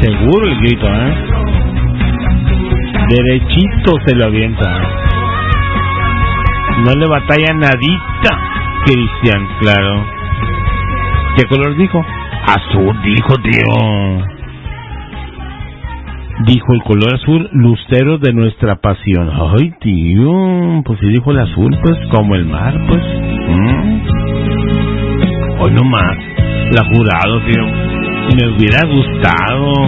Seguro el grito, derechito se lo avienta. No le batalla nadita, Cristian, claro. ¿Qué color dijo? Azul, dijo, tío. Dijo el color azul, lucero de nuestra pasión. Ay, tío, pues si dijo el azul, pues como el mar, pues. Hoy no más, la jurado, tío. Me hubiera gustado.